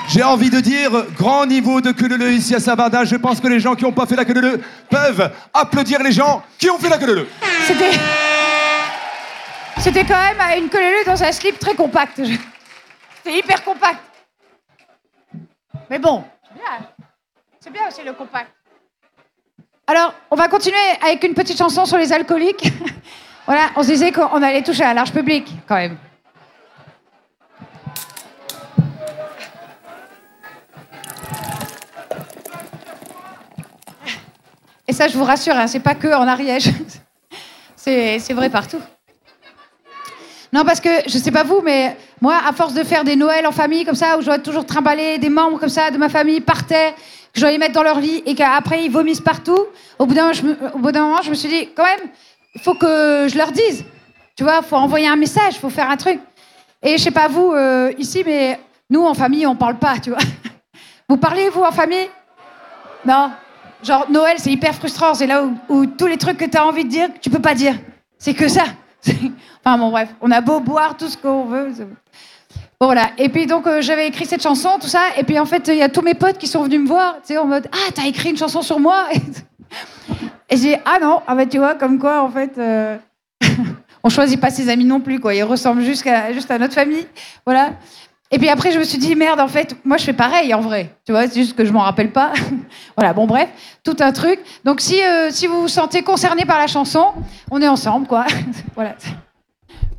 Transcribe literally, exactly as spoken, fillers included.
J'ai envie de dire, grand niveau de queue-leu ici à Saint-Bardin. Je pense que les gens qui n'ont pas fait la queue-leu peuvent applaudir les gens qui ont fait la queue-leu. C'était... C'était quand même une queue-leu dans un slip très compact. C'était hyper compact. Mais bon, c'est bien. C'est bien aussi le compact. Alors, on va continuer avec une petite chanson sur les alcooliques. Voilà, on se disait qu'on allait toucher un large public, quand même. Et ça, je vous rassure, hein, c'est pas que en Ariège. C'est, c'est vrai partout. Non, parce que, je sais pas vous, mais moi, à force de faire des Noëls en famille, comme ça, où je dois toujours trimballer des membres comme ça de ma famille par terre, que je dois les mettre dans leur lit et qu'après, ils vomissent partout, au bout d'un moment, je me, au bout d'un moment, je me suis dit, quand même, il faut que je leur dise. Tu vois, il faut envoyer un message, il faut faire un truc. Et je sais pas vous, euh, ici, mais nous, en famille, on parle pas, tu vois. Vous parlez, vous, en famille? Non. Genre, Noël, c'est hyper frustrant. C'est là où, où tous les trucs que tu as envie de dire, tu peux pas dire. C'est que ça. C'est... Enfin, bon, bref. On a beau boire tout ce qu'on veut. C'est... Bon, voilà. Et puis, donc, euh, j'avais écrit cette chanson, tout ça. Et puis, en fait, il y a tous mes potes qui sont venus me voir, tu sais, en mode, ah, t'as écrit une chanson sur moi? Et j'ai dit, ah non. Ah, bah, tu vois, comme quoi, en fait, euh... on choisit pas ses amis non plus, quoi. Ils ressemblent juste à, juste à notre famille. Voilà. Et puis après, je me suis dit, merde, en fait, moi, je fais pareil, en vrai. Tu vois, c'est juste que je m'en rappelle pas. Voilà, bon, bref, tout un truc. Donc, si, euh, si vous vous sentez concerné par la chanson, on est ensemble, quoi. Voilà.